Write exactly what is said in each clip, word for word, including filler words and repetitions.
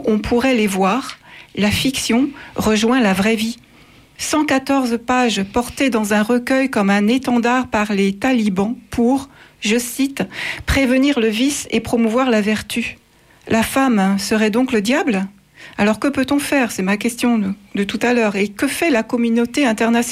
on pourrait les voir, la fiction rejoint la vraie vie. cent quatorze pages portées dans un recueil comme un étendard par les talibans pour, je cite, « prévenir le vice et promouvoir la vertu ». La femme serait donc le diable ? Alors que peut-on faire ? C'est ma question de, de tout à l'heure. Et que fait la communauté internationale ?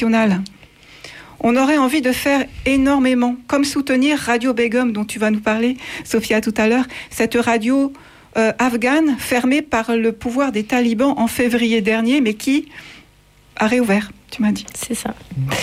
On aurait envie de faire énormément, comme soutenir Radio Begum, dont tu vas nous parler, Sophia, tout à l'heure, cette radio euh, afghane fermée par le pouvoir des talibans en février dernier, mais qui a réouvert, tu m'as dit. C'est ça.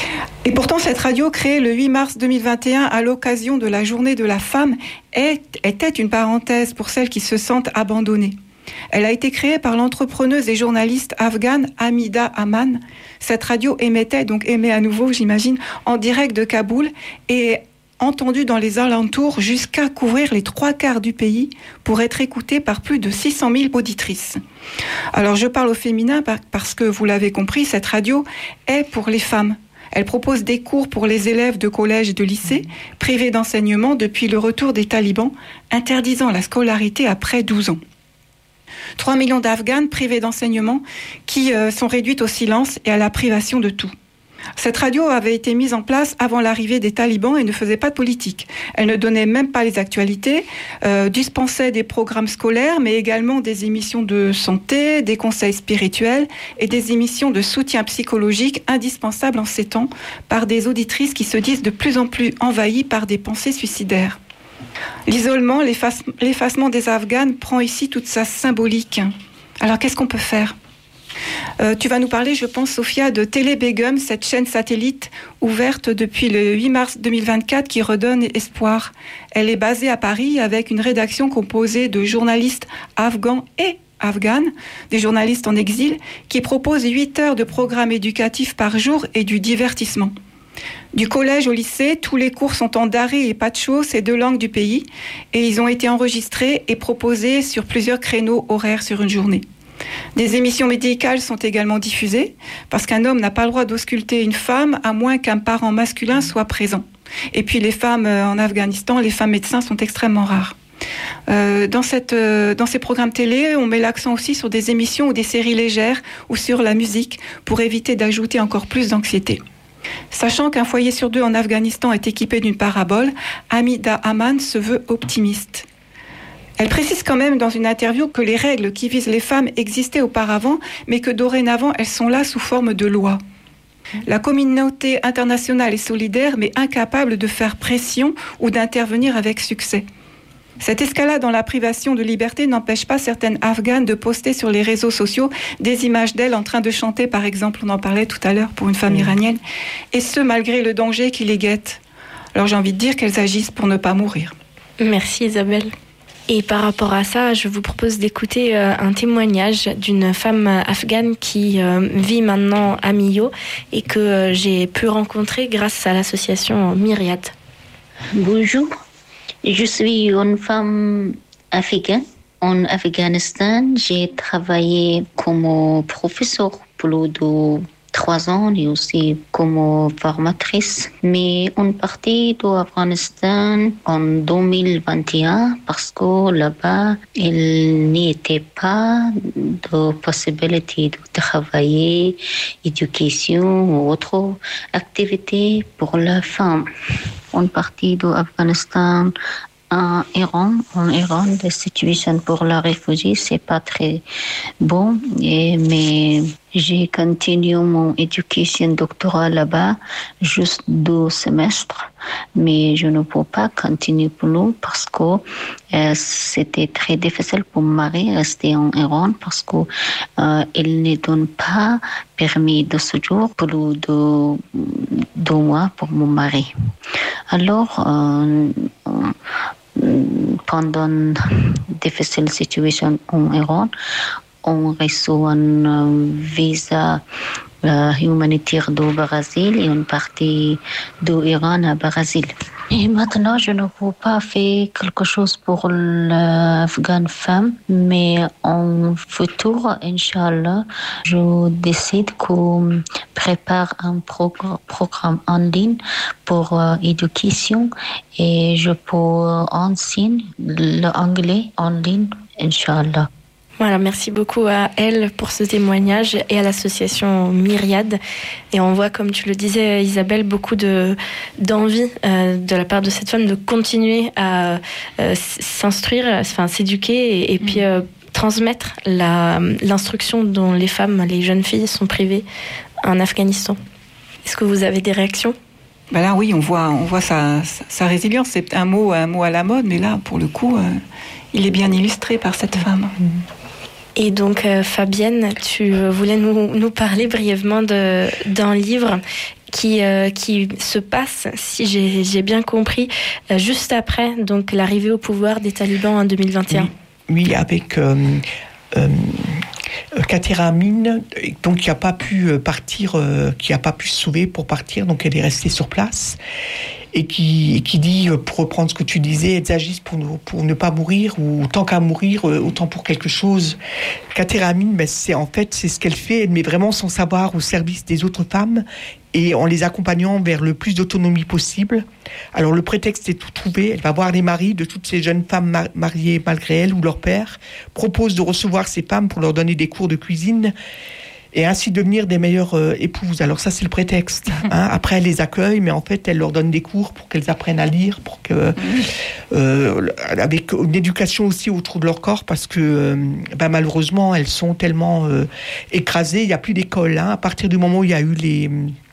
Et pourtant, cette radio, créée le huit mars deux mille vingt et un à l'occasion de la Journée de la femme, est, était une parenthèse pour celles qui se sentent abandonnées. Elle a été créée par l'entrepreneuse et journaliste afghane Hamida Aman. Cette radio émettait, donc émet à nouveau, j'imagine, en direct de Kaboul et entendue dans les alentours jusqu'à couvrir les trois quarts du pays pour être écoutée par plus de six cent mille auditrices. Alors je parle au féminin parce que, vous l'avez compris, cette radio est pour les femmes. Elle propose des cours pour les élèves de collège et de lycée, privés d'enseignement depuis le retour des talibans, interdisant la scolarité après douze ans. trois millions d'Afghanes privés d'enseignement qui euh, sont réduites au silence et à la privation de tout. Cette radio avait été mise en place avant l'arrivée des talibans et ne faisait pas de politique. Elle ne donnait même pas les actualités, euh, dispensait des programmes scolaires, mais également des émissions de santé, des conseils spirituels et des émissions de soutien psychologique indispensables en ces temps par des auditrices qui se disent de plus en plus envahies par des pensées suicidaires. L'isolement, l'efface, l'effacement des Afghanes prend ici toute sa symbolique. Alors qu'est-ce qu'on peut faire ? Euh, tu vas nous parler, je pense, Sophia, de Télé Begum, cette chaîne satellite ouverte depuis le huit mars deux mille vingt-quatre qui redonne espoir. Elle est basée à Paris avec une rédaction composée de journalistes afghans et afghanes, des journalistes en exil, qui proposent huit heures de programmes éducatifs par jour et du divertissement. Du collège au lycée, tous les cours sont en dari et pacho, ces deux langues du pays, et ils ont été enregistrés et proposés sur plusieurs créneaux horaires sur une journée. Des émissions médicales sont également diffusées, parce qu'un homme n'a pas le droit d'ausculter une femme à moins qu'un parent masculin soit présent. Et puis les femmes en Afghanistan, les femmes médecins sont extrêmement rares. Euh, dans, cette, euh, dans ces programmes télé, on met l'accent aussi sur des émissions ou des séries légères ou sur la musique pour éviter d'ajouter encore plus d'anxiété. Sachant qu'un foyer sur deux en Afghanistan est équipé d'une parabole, Hamida Aman se veut optimiste. Elle précise quand même dans une interview que les règles qui visent les femmes existaient auparavant, mais que dorénavant elles sont là sous forme de loi. La communauté internationale est solidaire, mais incapable de faire pression ou d'intervenir avec succès. Cette escalade dans la privation de liberté n'empêche pas certaines Afghanes de poster sur les réseaux sociaux des images d'elles en train de chanter, par exemple, on en parlait tout à l'heure pour une femme iranienne, et ce, malgré le danger qui les guette. Alors j'ai envie de dire qu'elles agissent pour ne pas mourir. Merci Isabelle. Et par rapport à ça, je vous propose d'écouter euh, un témoignage d'une femme afghane qui euh, vit maintenant à Millau et que euh, j'ai pu rencontrer grâce à l'association Myriad. Bonjour, je suis une femme afghane. En Afghanistan, j'ai travaillé comme professeur plus de trois ans et aussi comme formatrice. Mais on partit d'Afghanistan en deux mille vingt et un parce que là-bas, il n'y était pas de possibilité de travailler, éducation ou autre activité pour la femme. On partit d'Afghanistan en Iran. En Iran, la situation pour la réfugiée, c'est pas très bon. Et, mais j'ai continué mon éducation doctorale là-bas, juste deux semestres. Mais je ne peux pas continuer plus parce que euh, c'était très difficile pour mon mari de rester en Iran parce que euh, il ne donne pas permis de séjour plus de deux mois pour mon mari. Alors, euh, pendant une difficile situation en Iran, on reçoit un visa euh, humanitaire du Brésil et on partit de l'Iran à Brésil. Et maintenant, je ne peux pas faire quelque chose pour l'Afghane femme, mais en futur, Inch'Allah, je décide que prépare un progr- programme en ligne pour euh, éducation et je peux enseigner l'anglais en ligne, Inch'Allah. Voilà, merci beaucoup à elle pour ce témoignage et à l'association Myriade. Et on voit, comme tu le disais, Isabelle, beaucoup de, d'envie euh, de la part de cette femme de continuer à euh, s'instruire, enfin s'éduquer et, et puis euh, transmettre la, l'instruction dont les femmes, les jeunes filles sont privées en Afghanistan. Est-ce que vous avez des réactions ? Ben là, oui, on voit, on voit sa, sa, sa résilience. C'est un mot, un mot à la mode, mais là, pour le coup, euh, il est bien illustré par cette femme. Et donc, euh, Fabienne, tu voulais nous, nous parler brièvement de, d'un livre qui, euh, qui se passe, si j'ai, j'ai bien compris, euh, juste après donc, l'arrivée au pouvoir des talibans en deux mille vingt et un. Oui, oui avec euh, euh, Katera Amin, donc, qui n'a pas pu partir, euh, qui n'a pas pu se sauver pour partir, donc elle est restée sur place. Et qui, qui dit, pour reprendre ce que tu disais, elles agissent pour, nous, pour ne pas mourir, ou tant qu'à mourir, autant pour quelque chose. Katera Amin, ben c'est, en fait, c'est ce qu'elle fait, elle met vraiment son savoir au service des autres femmes, et en les accompagnant vers le plus d'autonomie possible. Alors le prétexte est tout trouvé, elle va voir les maris de toutes ces jeunes femmes mar- mariées malgré elles, ou leur père, propose de recevoir ces femmes pour leur donner des cours de cuisine, et ainsi devenir des meilleures euh, épouses. Alors ça, c'est le prétexte. Hein. Après, elle les accueille, mais en fait, elle leur donne des cours pour qu'elles apprennent à lire, pour que, euh, avec une éducation aussi autour de leur corps, parce que euh, ben, malheureusement, elles sont tellement euh, écrasées. Il n'y a plus d'école. Hein. À partir du moment où il y a eu les...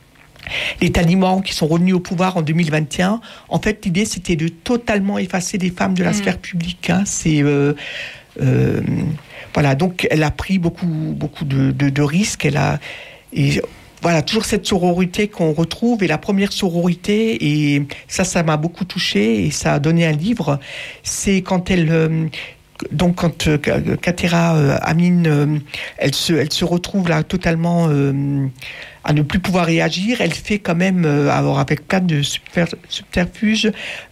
les talibans qui sont revenus au pouvoir en deux mille vingt et un, en fait, l'idée, c'était de totalement effacer les femmes de la mmh. sphère publique. Hein. C'est... Euh, euh, Voilà, donc elle a pris beaucoup, beaucoup de, de, de risques. Elle a, et voilà, toujours cette sororité qu'on retrouve. Et la première sororité, et ça, ça m'a beaucoup touchée et ça a donné un livre. C'est quand elle, euh, donc quand euh, Katera euh, Amin, euh, elle se, elle se retrouve là totalement euh, à ne plus pouvoir réagir. Elle fait quand même, euh, alors avec plein de subterfuges.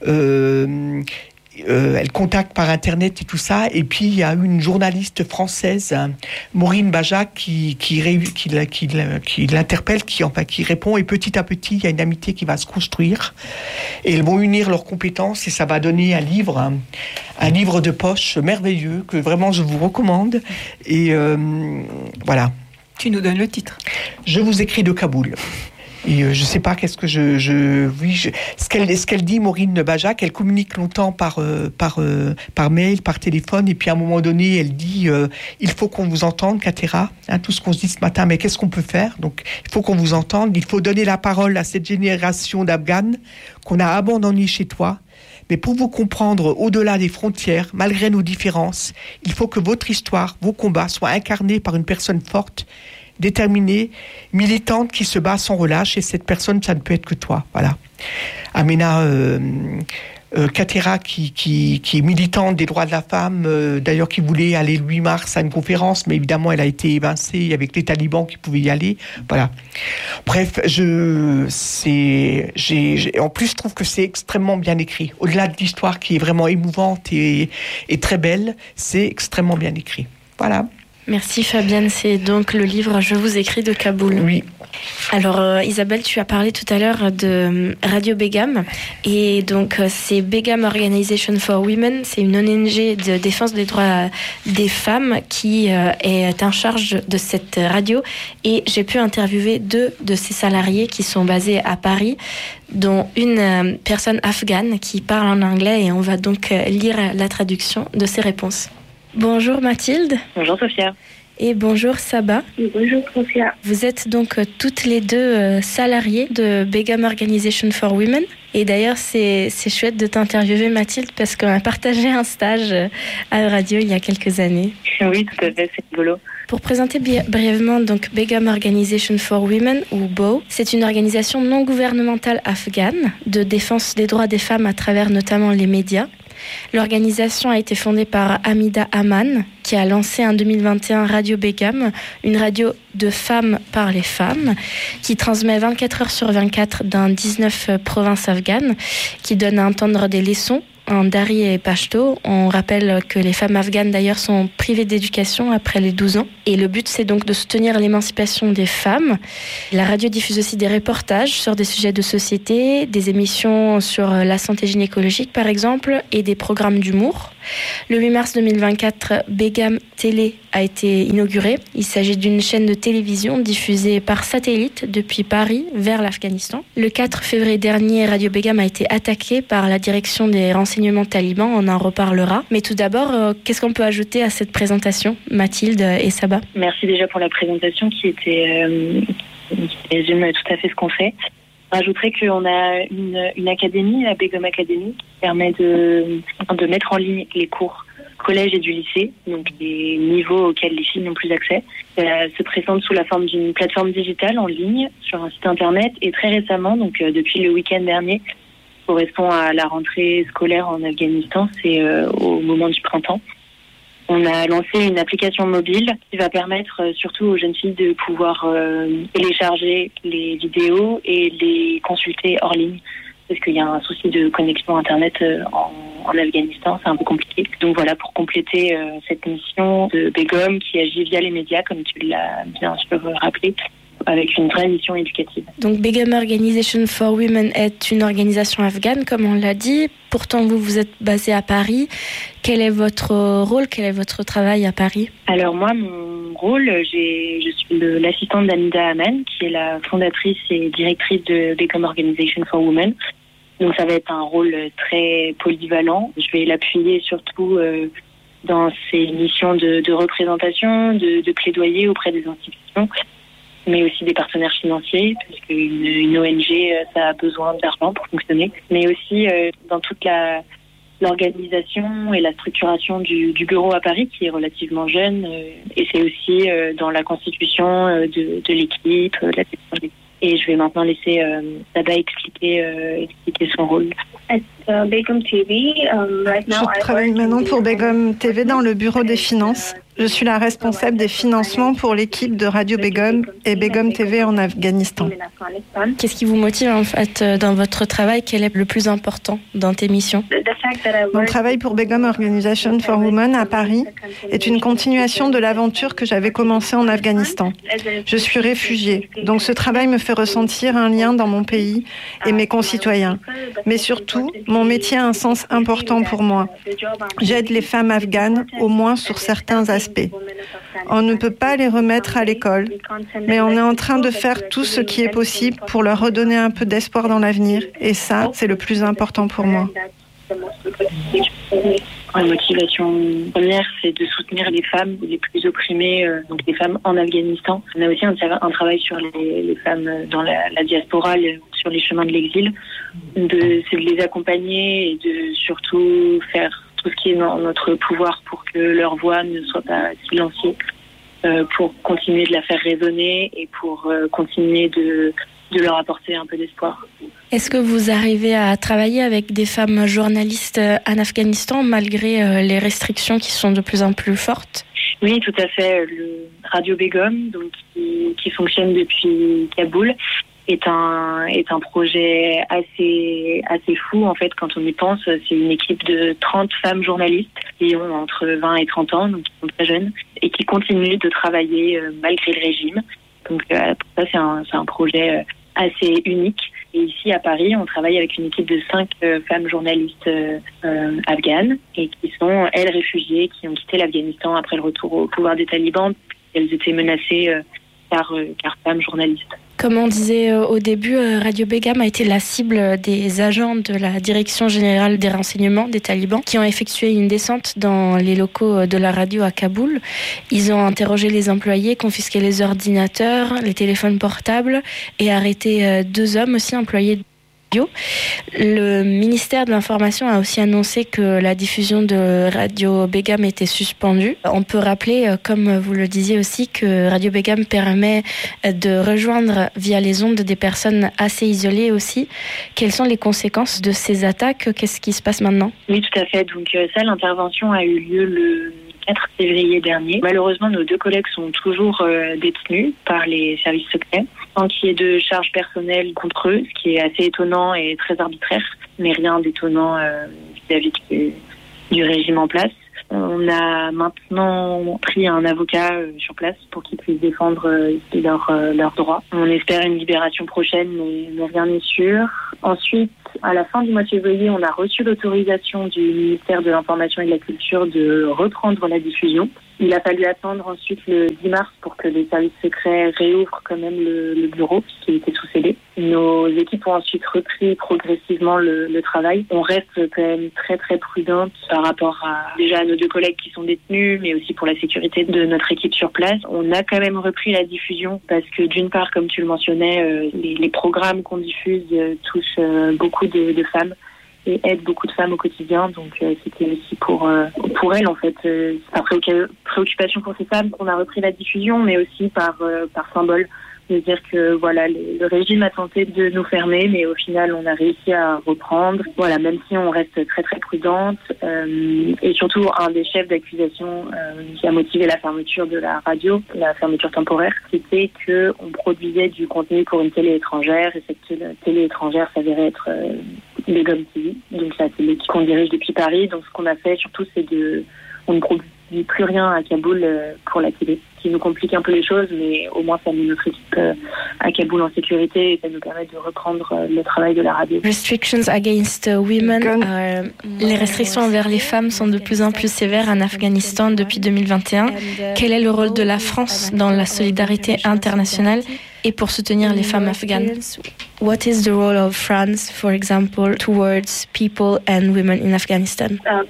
Euh, Euh, elle contacte par Internet et tout ça. Et puis, il y a une journaliste française, hein, Maureen Baja, qui, qui, qui, qui, qui l'interpelle, qui, enfin, qui répond. Et petit à petit, il y a une amitié qui va se construire. Et elles vont unir leurs compétences et ça va donner un livre, un, un livre de poche merveilleux que vraiment je vous recommande. Et euh, voilà. Tu nous donnes le titre. Je vous écris de Kaboul. Et euh, je ne sais pas qu'est-ce que je... je oui, je, ce, qu'elle, ce qu'elle dit, Maureen Baja, qu'elle communique longtemps par, euh, par, euh, par mail, par téléphone, et puis à un moment donné, elle dit euh, « Il faut qu'on vous entende, Katera. Hein, » tout ce qu'on se dit ce matin, mais qu'est-ce qu'on peut faire ? Donc, il faut qu'on vous entende. Il faut donner la parole à cette génération d'Afghanes qu'on a abandonnée chez toi. Mais pour vous comprendre au-delà des frontières, malgré nos différences, il faut que votre histoire, vos combats soient incarnés par une personne forte, déterminée, militante, qui se bat sans relâche, et cette personne, ça ne peut être que toi. Voilà. Amina euh, euh, Katera, qui, qui, qui est militante des droits de la femme, euh, d'ailleurs qui voulait aller le huit mars à une conférence, mais évidemment elle a été évincée avec les talibans qui pouvaient y aller. Voilà. Bref, je, c'est, j'ai, j'ai, en plus je trouve que c'est extrêmement bien écrit. Au-delà de l'histoire qui est vraiment émouvante et, et très belle, c'est extrêmement bien écrit. Voilà. Merci Fabienne, c'est donc le livre « Je vous écris » de Kaboul. Oui. Alors euh, Isabelle, tu as parlé tout à l'heure de Radio Begum, et donc euh, c'est Begum Organization for Women, c'est une O N G de défense des droits des femmes qui euh, est en charge de cette radio, et j'ai pu interviewer deux de ses salariés qui sont basés à Paris, dont une euh, personne afghane qui parle en anglais, et on va donc euh, lire la traduction de ses réponses. Bonjour Mathilde. Bonjour Sophia. Et bonjour Saba. Bonjour Sophia. Vous êtes donc euh, toutes les deux euh, salariées de Begum Organization for Women. Et d'ailleurs, c'est, c'est chouette de t'interviewer Mathilde, parce qu'on a partagé un stage euh, à la radio il y a quelques années. Oui, tout à fait, c'est rigolo. Pour présenter bi- brièvement donc Begum Organization for Women, ou B O W, c'est une organisation non gouvernementale afghane de défense des droits des femmes à travers notamment les médias. L'organisation a été fondée par Hamida Aman, qui a lancé en deux mille vingt et un Radio Begum, une radio de femmes par les femmes, qui transmet vingt-quatre heures sur vingt-quatre dans dix-neuf provinces afghanes, qui donne à entendre des leçons en dari et pashto. On rappelle que les femmes afghanes d'ailleurs sont privées d'éducation après les douze ans. Et le but, c'est donc de soutenir l'émancipation des femmes. La radio diffuse aussi des reportages sur des sujets de société, des émissions sur la santé gynécologique par exemple, et des programmes d'humour. Le huit mars deux mille vingt-quatre, Begum Télé a été inaugurée. Il s'agit d'une chaîne de télévision diffusée par satellite depuis Paris vers l'Afghanistan. Le quatre février dernier, Radio Begum a été attaquée par la direction des renseignements talibans. On en reparlera. Mais tout d'abord, euh, qu'est-ce qu'on peut ajouter à cette présentation, Mathilde et Saba? Merci déjà pour la présentation qui était euh, qui résume tout à fait ce qu'on fait. Je rajouterais qu'on a une, une académie, la Begum Academy, qui permet de, de mettre en ligne les cours collège et du lycée, donc les niveaux auxquels les filles n'ont plus accès. Elle se présente sous la forme d'une plateforme digitale en ligne sur un site internet et très récemment, donc euh, depuis le week-end dernier, correspond à la rentrée scolaire en Afghanistan, c'est euh, au moment du printemps. On a lancé une application mobile qui va permettre euh, surtout aux jeunes filles de pouvoir euh, télécharger les vidéos et les consulter hors ligne. Parce qu'il y a un souci de connexion Internet euh, en, en Afghanistan, c'est un peu compliqué. Donc voilà, pour compléter euh, cette mission de Begum qui agit via les médias, comme tu l'as bien sûr rappelé, avec une vraie mission éducative. Donc Begum Organization for Women est une organisation afghane, comme on l'a dit. Pourtant, vous, vous êtes basé à Paris. Quel est votre rôle, quel est votre travail à Paris? Alors moi, mon rôle, j'ai, je suis le, l'assistante d'Amida Aman, qui est la fondatrice et directrice de Begum Organization for Women. Donc ça va être un rôle très polyvalent. Je vais l'appuyer surtout euh, dans ses missions de, de représentation, de, de plaidoyer auprès des institutions, mais aussi des partenaires financiers, parce qu'une une O N G, ça a besoin d'argent pour fonctionner, mais aussi euh, dans toute la, l'organisation et la structuration du, du bureau à Paris, qui est relativement jeune, euh, et c'est aussi euh, dans la constitution euh, de, de l'équipe, euh, la gestion de l'équipe. Et je vais maintenant laisser euh, Saba expliquer, euh, expliquer son rôle. Je travaille maintenant pour Begum T V dans le bureau des finances. Je suis la responsable des financements pour l'équipe de Radio Begum et Begum T V en Afghanistan. Qu'est-ce qui vous motive en fait dans votre travail? Quel est le plus important dans tes missions? Mon travail pour Begum Organization for Women à Paris est une continuation de l'aventure que j'avais commencée en Afghanistan. Je suis réfugiée, donc ce travail me fait ressentir un lien dans mon pays et mes concitoyens. Mais surtout, mon métier a un sens important pour moi. J'aide les femmes afghanes, au moins sur certains aspects. On ne peut pas les remettre à l'école, mais on est en train de faire tout ce qui est possible pour leur redonner un peu d'espoir dans l'avenir. Et ça, c'est le plus important pour moi. La motivation première, c'est de soutenir les femmes les plus opprimées, euh, donc les femmes en Afghanistan. On a aussi un, un travail sur les, les femmes dans la, la diaspora, les, sur les chemins de l'exil. De, c'est de les accompagner et de surtout faire tout ce qui est dans notre pouvoir pour que leur voix ne soit pas silenciée, euh, pour continuer de la faire résonner et pour euh, continuer de, de leur apporter un peu d'espoir. Est-ce que vous arrivez à travailler avec des femmes journalistes en Afghanistan malgré les restrictions qui sont de plus en plus fortes? Oui, tout à fait. Le Radio Begum, donc, qui, qui fonctionne depuis Kaboul, est un, est un projet assez, assez fou. En fait, quand on y pense, c'est une équipe de trente femmes journalistes qui ont entre vingt et trente ans, donc qui sont très jeunes, et qui continuent de travailler euh, malgré le régime. Donc euh, pour ça, c'est un, c'est un projet euh, assez unique. Et ici, à Paris, on travaille avec une équipe de cinq euh, femmes journalistes euh, euh, afghanes et qui sont, elles, réfugiées, qui ont quitté l'Afghanistan après le retour au pouvoir des talibans. Elles étaient menacées euh, par, euh, par femmes journalistes. Comme on disait euh, au début, euh, Radio Begum a été la cible des agents de la Direction générale des renseignements des talibans qui ont effectué une descente dans les locaux de la radio à Kaboul. Ils ont interrogé les employés, confisqué les ordinateurs, les téléphones portables et arrêté euh, deux hommes aussi employés de radio. Le ministère de l'Information a aussi annoncé que la diffusion de Radio Begum était suspendue. On peut rappeler, comme vous le disiez aussi, que Radio Begum permet de rejoindre via les ondes des personnes assez isolées aussi. Quelles sont les conséquences de ces attaques? Qu'est-ce qui se passe maintenant? Oui, tout à fait. Donc ça, l'intervention a eu lieu le quatre février dernier. Malheureusement, nos deux collègues sont toujours euh, détenus par les services secrets, sans qu'il y ait de charges personnelles contre eux, ce qui est assez étonnant et très arbitraire, mais rien d'étonnant euh, vis-à-vis du, du régime en place. On a maintenant pris un avocat euh, sur place pour qu'il puisse défendre euh, leurs euh, leurs droits. On espère une libération prochaine, mais, mais rien n'est sûr. Ensuite, à la fin du mois de février, on a reçu l'autorisation du ministère de l'Information et de la Culture de reprendre la diffusion. Il a fallu attendre ensuite le dix mars pour que les services secrets réouvrent quand même le, le bureau, puisqu'il était sous scellé. Nos équipes ont ensuite repris progressivement le, le travail. On reste quand même très très prudente par rapport à déjà à nos deux collègues qui sont détenus, mais aussi pour la sécurité de notre équipe sur place. On a quand même repris la diffusion parce que d'une part, comme tu le mentionnais, euh, les, les programmes qu'on diffuse euh, touchent euh, beaucoup de, de femmes et aident beaucoup de femmes au quotidien. Donc euh, c'était aussi pour euh, pour elles en fait, euh, par préoccupation pour ces femmes qu'on a repris la diffusion, mais aussi par euh, par symbole de dire que voilà, le, le régime a tenté de nous fermer, mais au final on a réussi à reprendre. Voilà, même si on reste très très prudente euh, et surtout un des chefs d'accusation euh, qui a motivé la fermeture de la radio, la fermeture temporaire, c'était que on produisait du contenu pour une télé étrangère et cette télé étrangère s'avérait être euh, Begum T V, donc la télé qu'on dirige depuis Paris. Donc ce qu'on a fait surtout, c'est de, on ne produit plus rien à Kaboul euh, pour la télé, ce qui nous complique un peu les choses, mais au moins ça met notre équipe euh, à Kaboul en sécurité et ça nous permet de reprendre euh, le travail de la radio. Restrictions against women, euh, les restrictions envers les femmes sont de plus en plus sévères en Afghanistan depuis deux mille vingt et un. Quel est le rôle de la France dans la solidarité internationale et pour soutenir les femmes afghanes? What is the role of France, for example, towards people and women in Afghanistan?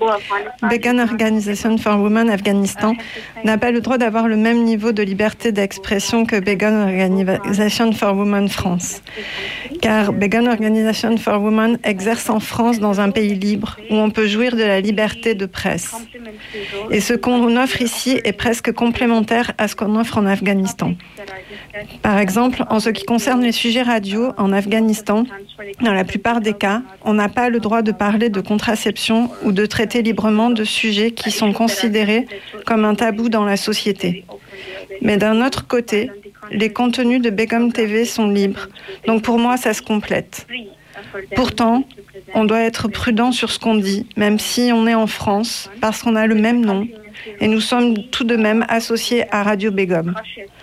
Begum Organization for Women Afghanistan n'a pas le droit d'avoir le même niveau de liberté d'expression que Begum Organization for Women France. Car Begum Organization for Women exerce en France dans un pays libre où on peut jouir de la liberté de presse. Et ce qu'on offre ici est presque complémentaire à ce qu'on offre en Afghanistan. Par exemple, en ce qui concerne les sujets radio en Afghanistan, dans la plupart des cas, on n'a pas le droit de parler de contraception ou de traiter librement de sujets qui sont considérés comme un tabou dans la société. Mais d'un autre côté, les contenus de Begum T V sont libres, donc pour moi ça se complète. Pourtant, on doit être prudent sur ce qu'on dit, même si on est en France, parce qu'on a le même nom, et nous sommes tout de même associés à Radio Begum.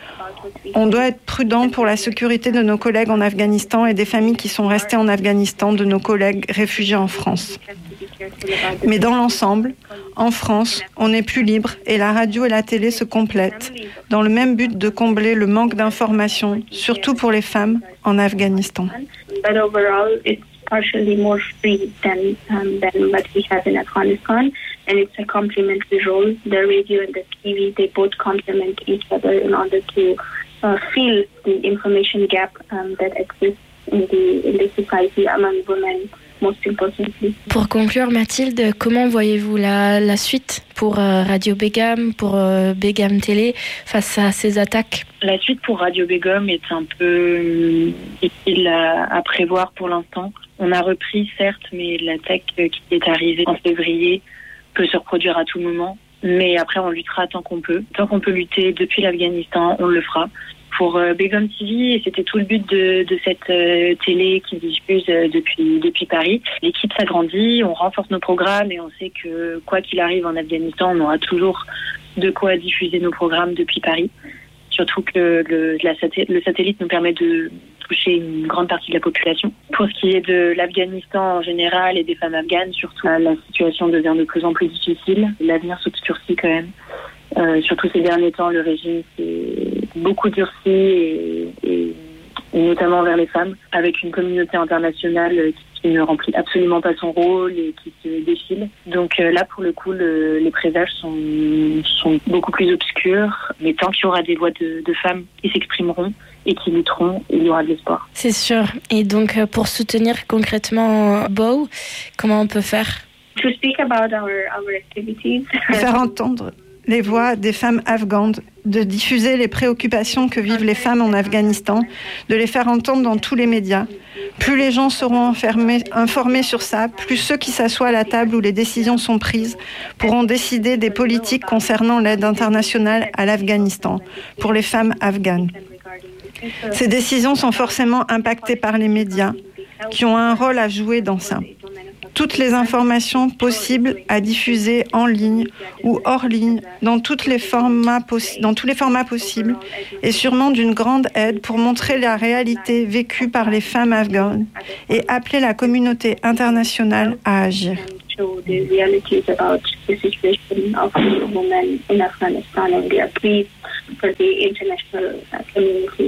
On doit être prudent pour la sécurité de nos collègues en Afghanistan et des familles qui sont restées en Afghanistan, de nos collègues réfugiés en France. Mais dans l'ensemble, en France, on est plus libre et la radio et la télé se complètent dans le même but de combler le manque d'informations, surtout pour les femmes en Afghanistan. Partially more free than um, than what we have in Afghanistan, and it's a complementary role. The radio and the T V, they both complement each other in order to uh, fill the information gap um, that exists in the in the society among women. Most importantly. Pour conclure, Mathilde, comment voyez-vous la, la suite pour euh, Radio Begum, pour euh, Begum Télé face à ces attaques? La suite pour Radio Begum est un peu difficile à, à prévoir pour l'instant. On a repris, certes, mais l'attaque qui est arrivée en février peut se reproduire à tout moment. Mais après, on luttera tant qu'on peut. Tant qu'on peut lutter depuis l'Afghanistan, on le fera. Pour euh, Begum T V, et c'était tout le but de, de cette euh, télé qui diffuse euh, depuis, depuis Paris. L'équipe s'agrandit, on renforce nos programmes et on sait que quoi qu'il arrive en Afghanistan, on aura toujours de quoi diffuser nos programmes depuis Paris. Surtout que le, la saté- le satellite nous permet de toucher une grande partie de la population. Pour ce qui est de l'Afghanistan en général et des femmes afghanes, surtout la situation devient de plus en plus difficile. L'avenir s'obscurcit quand même. Euh, surtout ces derniers temps, le régime s'est beaucoup durci et, et, et notamment vers les femmes, avec une communauté internationale qui, qui ne remplit absolument pas son rôle et qui se défile. Donc euh, là, pour le coup, le, les présages sont, sont beaucoup plus obscurs, mais tant qu'il y aura des voix de, de femmes qui s'exprimeront et qui lutteront, il y aura de l'espoir. C'est sûr. Et donc, pour soutenir concrètement Bow, comment on peut faire? To speak about our, our activities. Faire entendre les voix des femmes afghanes, de diffuser les préoccupations que vivent les femmes en Afghanistan, de les faire entendre dans tous les médias. Plus les gens seront enfermés, informés sur ça, plus ceux qui s'assoient à la table où les décisions sont prises pourront décider des politiques concernant l'aide internationale à l'Afghanistan pour les femmes afghanes. Ces décisions sont forcément impactées par les médias, qui ont un rôle à jouer dans ça. toutes les informations possibles à diffuser en ligne ou hors ligne, dans, toutes les formats possi- dans tous les formats possibles, est sûrement d'une grande aide pour montrer la réalité vécue par les femmes afghanes et appeler la communauté internationale à agir. show the realities about the situation of the women in Afghanistan and their pleas for the international uh, community.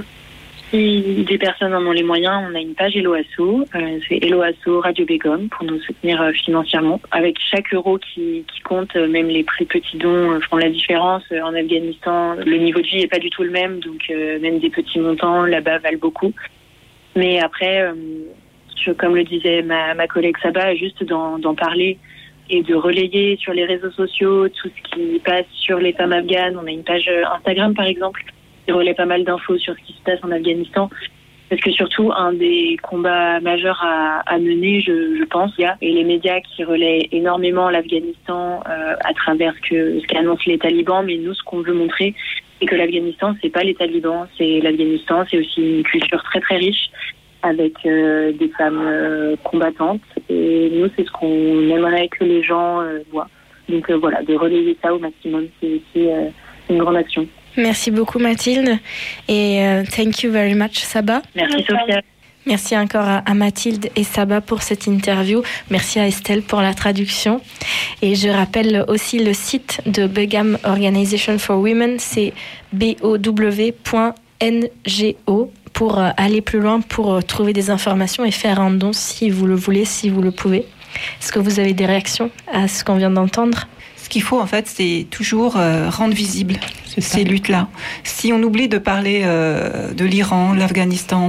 Si des personnes en ont les moyens, on a une page Hello Asso, euh, c'est Hello Asso Radio Begum pour nous soutenir euh, financièrement. Avec chaque euro qui, qui compte, euh, même les très petits dons euh, font la différence. Euh, en Afghanistan, le niveau de vie n'est pas du tout le même, donc euh, même des petits montants là-bas valent beaucoup. Mais après, euh, je, comme le disait ma, ma collègue Saba, juste d'en, d'en parler et de relayer sur les réseaux sociaux tout ce qui passe sur les femmes afghanes. On a une page Instagram par exemple qui relaie pas mal d'infos sur ce qui se passe en Afghanistan. Parce que surtout, un des combats majeurs à, à mener, je, je pense, il y a, et les médias qui relaient énormément l'Afghanistan euh, à travers ce, que, ce qu'annoncent les talibans, mais nous, ce qu'on veut montrer, c'est que l'Afghanistan, c'est pas les talibans, c'est l'Afghanistan, c'est aussi une culture très très riche, avec euh, des femmes euh, combattantes. Et nous, c'est ce qu'on aimerait que les gens euh, voient. Donc euh, voilà, de relayer ça au maximum, c'est aussi euh, une grande action. Merci beaucoup Mathilde et uh, thank you very much Saba. Merci Sophia. Merci encore à, à Mathilde et Saba pour cette interview. Merci à Estelle pour la traduction. Et je rappelle aussi le site de Begum Organization for Women, c'est b o w point n g o pour uh, aller plus loin, pour uh, trouver des informations et faire un don si vous le voulez, si vous le pouvez. Est-ce que vous avez des réactions à ce qu'on vient d'entendre ? Ce qu'il faut, en fait, c'est toujours euh, rendre visible ces luttes-là. Si on oublie de parler euh, de l'Iran, de l'Afghanistan,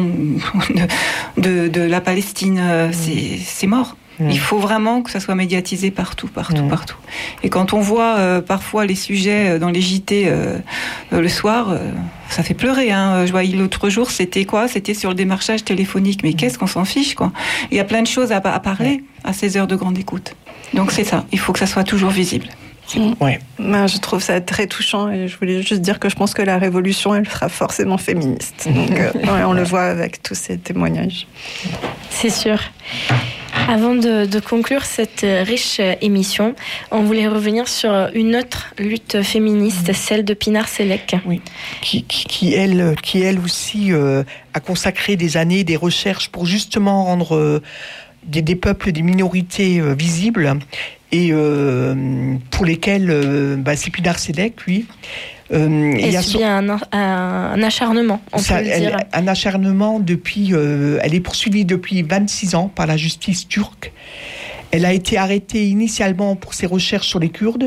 de, de, de la Palestine, euh, mmh. c'est, c'est mort. Mmh. Il faut vraiment que ça soit médiatisé partout, partout, mmh. partout. Et quand on voit euh, parfois les sujets dans les J T euh, euh, le soir, euh, ça fait pleurer. Hein. Je voyais l'autre jour, c'était quoi ? C'était sur le démarchage téléphonique. Mais mmh. qu'est-ce qu'on s'en fiche, quoi ? Il y a plein de choses à, à parler mmh. à ces heures de grande écoute. Donc c'est ça, il faut que ça soit toujours visible. Ouais. Ben, je trouve ça très touchant et je voulais juste dire que je pense que la révolution, elle sera forcément féministe. Donc, euh, ouais, on le voit avec tous ces témoignages. C'est sûr. Avant de, de conclure cette riche émission, on voulait revenir sur une autre lutte féministe, celle de Pinar Selek. Oui, qui, qui, qui, elle, qui elle aussi euh, a consacré des années, des recherches pour justement rendre euh, des, des peuples, des minorités euh, visibles. Et euh, pour lesquels euh, bah, c'est Pinar Selek, oui. Euh, elle il y a subit son... un, un, un acharnement, on Ça, peut le dire. Elle, un acharnement depuis... Euh, elle est poursuivie depuis vingt-six ans par la justice turque. Elle a été arrêtée initialement pour ses recherches sur les Kurdes,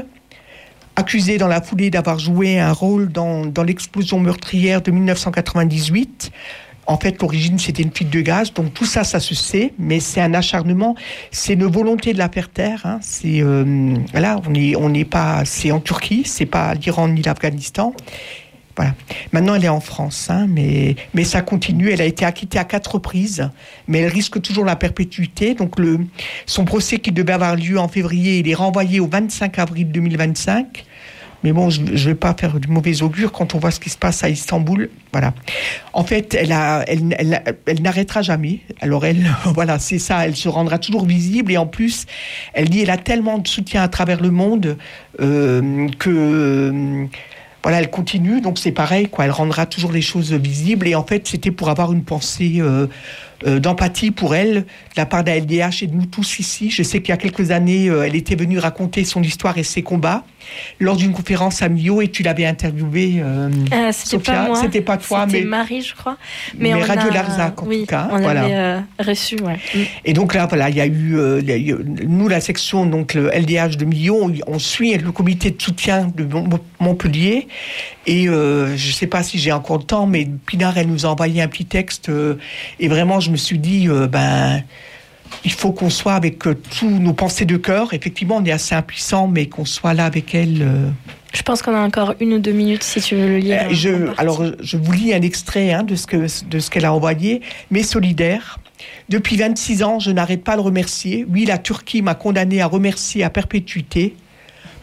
accusée dans la foulée d'avoir joué un rôle dans, dans l'explosion meurtrière de dix-neuf cent quatre-vingt-dix-huit. En fait, l'origine, c'était une fuite de gaz. Donc, tout ça, ça se sait. Mais c'est un acharnement. C'est une volonté de la faire taire. Hein. C'est, euh, là, on n'est on n'est pas... C'est en Turquie. C'est pas l'Iran ni l'Afghanistan. Voilà. Maintenant, elle est en France. Hein, mais, mais ça continue. Elle a été acquittée à quatre reprises. Mais elle risque toujours la perpétuité. Donc, le, son procès qui devait avoir lieu en février, il est renvoyé au vingt-cinq avril deux mille vingt-cinq. Mais bon, je ne vais pas faire du mauvais augure quand on voit ce qui se passe à Istanbul. Voilà. En fait, elle, a, elle, elle, elle, elle n'arrêtera jamais. Alors, elle, voilà, c'est ça. Elle se rendra toujours visible. Et en plus, elle dit, elle a tellement de soutien à travers le monde euh, que... Euh, voilà, elle continue. Donc, c'est pareil, quoi. Elle rendra toujours les choses visibles. Et en fait, c'était pour avoir une pensée... Euh, Euh, d'empathie pour elle, de la part de la L D H et de nous tous ici. Je sais qu'il y a quelques années, euh, elle était venue raconter son histoire et ses combats lors d'une conférence à Millau et tu l'avais interviewée, euh, euh, c'était Sophia. Pas moi. C'était pas toi, c'était mais... Marie, je crois. Mais, mais on Radio a... Larzac, en oui, tout cas. on voilà. l'avait euh, reçu, ouais. Et donc là, voilà, il y a eu, euh, y a eu nous, la section, donc le L D H de Millau, on, on suit le comité de soutien de Montpellier. Et euh, je sais pas si j'ai encore le temps, mais Pinar, elle nous a envoyé un petit texte. Euh, et vraiment, je me suis dit... Euh, ben, il faut qu'on soit avec euh, tous nos pensées de cœur. Effectivement, on est assez impuissant, mais qu'on soit là avec elle. Euh... Je pense qu'on a encore une ou deux minutes si tu veux le lire. Euh, je, alors, je vous lis un extrait hein, de, ce que, de ce qu'elle a envoyé. Mais solidaire. Depuis vingt-six ans, je n'arrête pas de le remercier. Oui, la Turquie m'a condamné à remercier à perpétuité.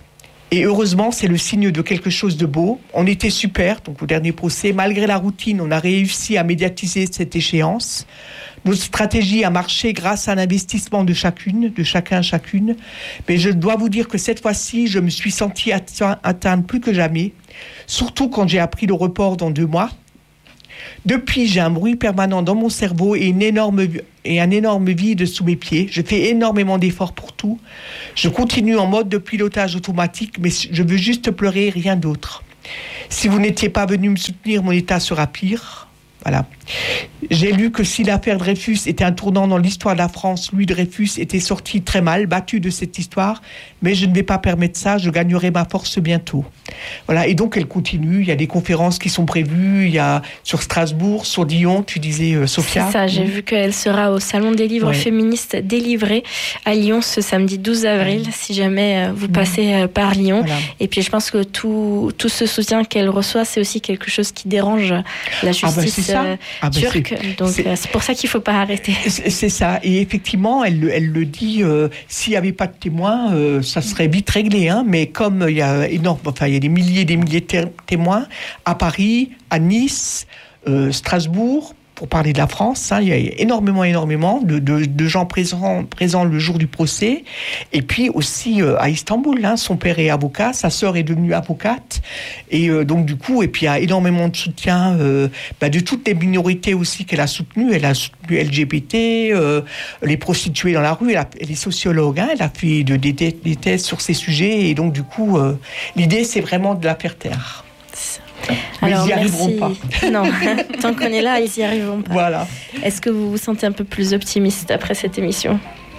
Et heureusement, c'est le signe de quelque chose de beau. On était super, donc au dernier procès. Malgré la routine, on a réussi à médiatiser cette échéance. Notre stratégie a marché grâce à l'investissement de chacune, de chacun, chacune. Mais je dois vous dire que cette fois-ci, je me suis sentie atteinte plus que jamais. Surtout quand j'ai appris le report dans deux mois. Depuis, j'ai un bruit permanent dans mon cerveau et, une énorme, et un énorme vide sous mes pieds. Je fais énormément d'efforts pour tout. Je continue en mode de pilotage automatique, mais je veux juste pleurer, rien d'autre. Si vous n'étiez pas venu me soutenir, mon état sera pire. Voilà. J'ai lu que si l'affaire Dreyfus était un tournant dans l'histoire de la France, Louis Dreyfus était sorti très mal, battu de cette histoire, mais je ne vais pas permettre ça, je gagnerai ma force bientôt. Voilà, et donc elle continue, il y a des conférences qui sont prévues, il y a sur Strasbourg, sur Dijon, tu disais euh, Sophia. C'est ça, j'ai mmh. vu qu'elle sera au Salon des livres ouais. féministes délivrés à Lyon ce samedi douze avril, ouais. si jamais vous passez mmh. par Lyon. Voilà. Et puis je pense que tout, tout ce soutien qu'elle reçoit, c'est aussi quelque chose qui dérange la justice ah ben ah ben turque. C'est, donc c'est, c'est pour ça qu'il ne faut pas arrêter. C'est, c'est ça, et effectivement, elle, elle le dit, euh, s'il n'y avait pas de témoins, euh, ça serait vite réglé, hein, mais comme il y a énorme, enfin il y a des milliers et des milliers de té- témoins à Paris, à Nice, euh, Strasbourg, pour parler de la France, hein, il y a énormément, énormément de, de, de gens présents, présents le jour du procès. Et puis aussi euh, à Istanbul, hein, son père est avocat, sa sœur est devenue avocate. Et euh, donc du coup, et puis il y a énormément de soutien euh, bah, de toutes les minorités aussi qu'elle a soutenues. Elle a soutenu L G B T, euh, les prostituées dans la rue, elle, a, elle est sociologue, hein, elle a fait de, des, des thèses sur ces sujets. Et donc du coup, euh, l'idée c'est vraiment de la faire taire. Mais alors, ils n'y arriveront merci. pas. Non, tant qu'on est là, ils n'y arriveront pas. Voilà. Est-ce que vous vous sentez un peu plus optimiste après cette émission ?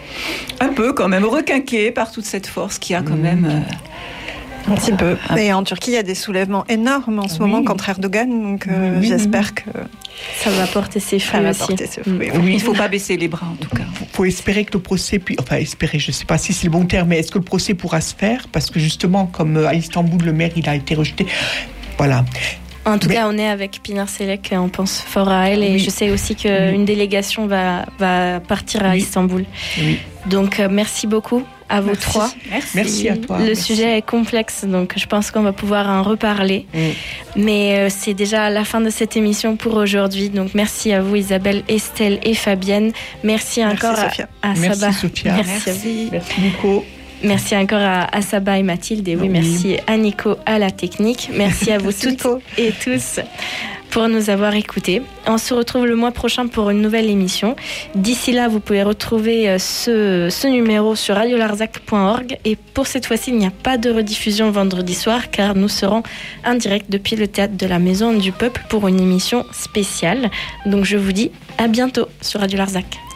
Un peu quand même, requinqué par toute cette force qu'il y a quand mmh. même. Euh... Un petit peu. Et en Turquie, il y a des soulèvements énormes en ce oui. moment contre Erdogan, donc euh, oui. j'espère que ça va porter ses fruits ça aussi. Va porter ses fruits, oui. oui. Il ne faut pas baisser les bras en tout cas. Il faut espérer que le procès, puis, enfin espérer, je ne sais pas si c'est le bon terme, mais est-ce que le procès pourra se faire ? Parce que justement, comme à Istanbul, le maire, il a été rejeté. Voilà. En tout Mais... cas, on est avec Pinar Selek, on pense fort à elle, et oui. je sais aussi qu'une oui. délégation va, va partir à oui. Istanbul. Oui. Donc, euh, merci beaucoup à vous merci. trois. Merci. Merci à toi. Le merci. sujet est complexe, donc je pense qu'on va pouvoir en reparler. Mm. Mais euh, c'est déjà la fin de cette émission pour aujourd'hui. Donc, merci à vous, Isabelle, Estelle et Fabienne. Merci, merci encore Sophia. à, à merci, Saba. Sophia. Merci, merci. à vous. Merci, Nico. Merci encore à, à Saba et Mathilde. Et oui, oui, merci à Nico à la technique. Merci à vous toutes Nico. Et tous pour nous avoir écoutés. On se retrouve le mois prochain pour une nouvelle émission. D'ici là, vous pouvez retrouver ce, ce numéro sur radio larzac point org. Et pour cette fois-ci, il n'y a pas de rediffusion vendredi soir car nous serons en direct depuis le théâtre de la Maison du Peuple pour une émission spéciale. Donc je vous dis à bientôt sur Radio Larzac.